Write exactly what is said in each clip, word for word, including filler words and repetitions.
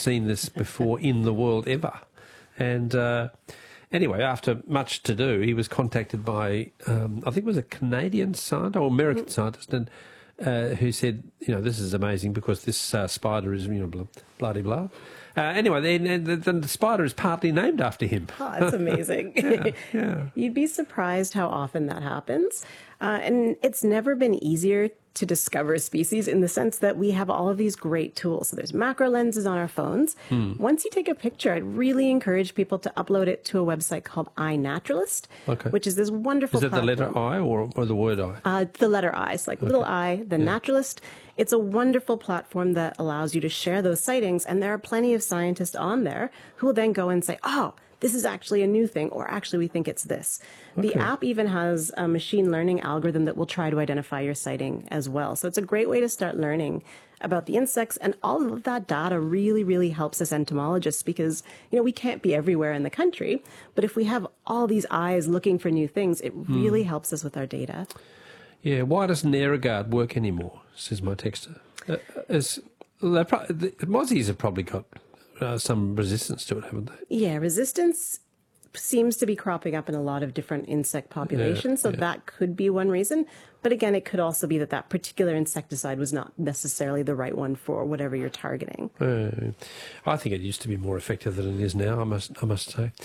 seen this before in the world ever. And uh, anyway, after much to do, he was contacted by, um, I think it was a Canadian scientist or American scientist, and uh, who said, you know, this is amazing because this uh, spider is, you know, blah, blah, blah. Uh, anyway, then the, the, the spider is partly named after him. Oh, that's amazing. yeah, yeah. You'd be surprised how often that happens. Uh, and it's never been easier to discover species in the sense that we have all of these great tools. So there's macro lenses on our phones. Hmm. Once you take a picture, I'd really encourage people to upload it to a website called iNaturalist, okay. which is this wonderful Is it platform. the letter I or, or the word I? Uh, the letter I, so like okay. little I, the yeah. naturalist. It's a wonderful platform that allows you to share those sightings, and there are plenty of scientists on there who will then go and say, oh, this is actually a new thing, or actually we think it's this. Okay. The app even has a machine learning algorithm that will try to identify your sighting as well. So it's a great way to start learning about the insects, and all of that data really, really helps us entomologists because, you know, we can't be everywhere in the country, but if we have all these eyes looking for new things, it really hmm. helps us with our data. Yeah, why doesn't AeroGuard work anymore, says my texter. Uh, is, the Mozzies have probably got uh, some resistance to it, haven't they? Yeah, resistance seems to be cropping up in a lot of different insect populations, yeah, so yeah. that could be one reason. But again, it could also be that that particular insecticide was not necessarily the right one for whatever you're targeting. Uh, I think it used to be more effective than it is now, I must I must say.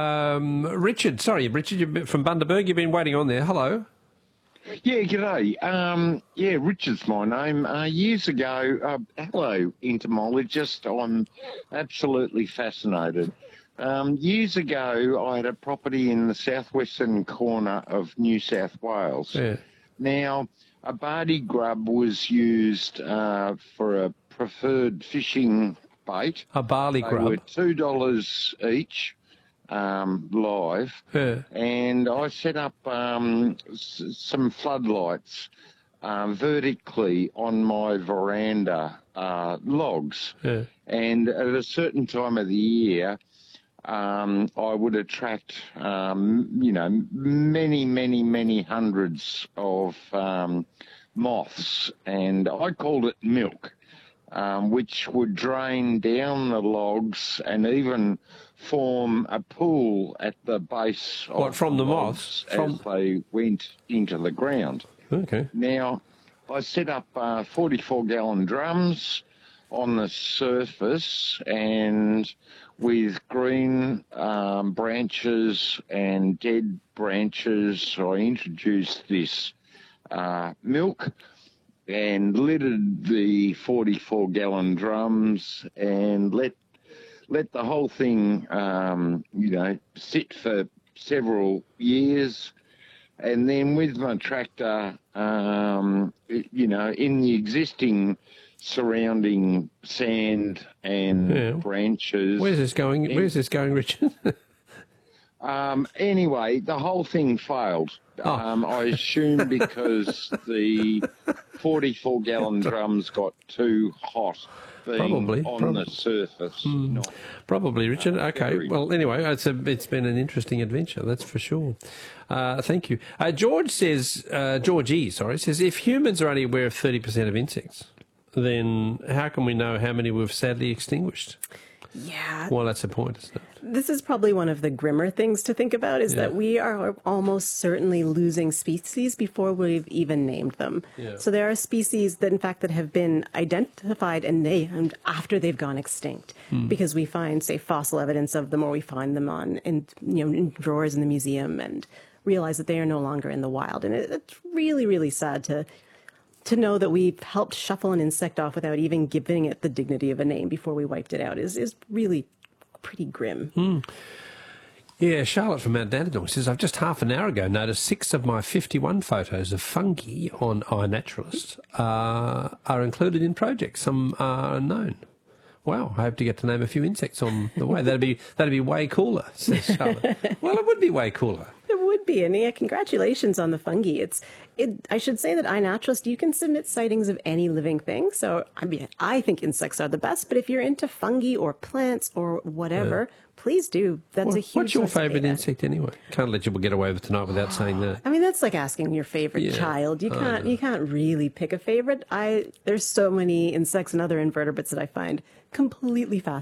Um, Richard, sorry, Richard you've from Bundaberg, you've been waiting on there. Hello. Yeah, g'day. Um, yeah, Richard's my name. Uh, years ago, uh, hello, entomologist. I'm absolutely fascinated. Um, years ago, I had a property in the southwestern corner of New South Wales. Yeah. Now, a bardy grub was used uh, for a preferred fishing bait. A barley they grub? They were two dollars each. Um, live, yeah. and I set up um, s some floodlights uh, vertically on my veranda uh, logs, yeah. and at a certain time of the year, um, I would attract, um, you know, many, many, many hundreds of um, moths, and I called it milk. Um, which would drain down the logs and even form a pool at the base of what, from the, the moths moths? From... as they went into the ground. Okay. Now, I set up uh, forty-four gallon drums on the surface, and with green um, branches and dead branches, I introduced this uh, milk and lidded the forty-four gallon drums and let let the whole thing, um, you know, sit for several years. And then with my tractor, um, it, you know, in the existing surrounding sand and yeah. branches. Where's this going? And, Where's this going, Richard? um, anyway, the whole thing failed. Oh. Um, I assume because the forty-four gallon drums got too hot being probably, on probably. the surface. Mm. Not, probably, Richard. uh, okay. very... Well, anyway, it's a, it's been an interesting adventure, that's for sure. Uh, thank you. Uh, George says, uh, George E, sorry, says, if humans are only aware of thirty percent of insects, then how can we know how many we've sadly extinguished? Yeah. Well, that's the point, isn't it? This is probably one of the grimmer things to think about, is yeah. that we are almost certainly losing species before we've even named them. Yeah. So there are species that, in fact, that have been identified and named after they've gone extinct, mm. because we find, say, fossil evidence of them, or we find them on, in, you know, in drawers in the museum, and realize that they are no longer in the wild. And it, it's really, really sad to to know that we've helped shuffle an insect off without even giving it the dignity of a name before we wiped it out is, is really pretty grim. Mm. Yeah, Charlotte from Mount Dandenong says, I've just half an hour ago noticed six of my fifty-one photos of fungi on iNaturalist uh, are included in projects. Some are unknown. Wow, I hope to get to name a few insects on the way. That'd be, that'd be way cooler, says Charlotte. Well, it would be way cooler. It would be, and yeah, congratulations on the fungi. It's, it. I should say that iNaturalist, you can submit sightings of any living thing. So, I mean, I think insects are the best, but if you're into fungi or plants or whatever, yeah. please do. That's well, a huge What's your favourite data. insect anyway? Can't let you get away with tonight without saying that. I mean, that's like asking your favorite yeah. child. You can't, you can't really pick a favorite. I There's so many insects and other invertebrates that I find completely fascinating.